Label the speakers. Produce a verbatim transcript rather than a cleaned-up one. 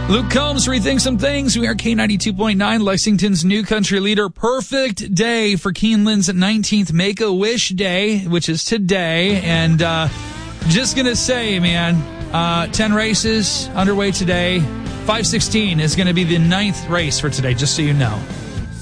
Speaker 1: Luke Combs, Rethink Some Things. We are K ninety-two point nine, Lexington's new country leader. Perfect day for Keeneland's nineteenth Make-A-Wish Day, which is today. And uh, just going to say, man, uh, ten races underway today. five sixteen is going to be the ninth race for today, just so you know.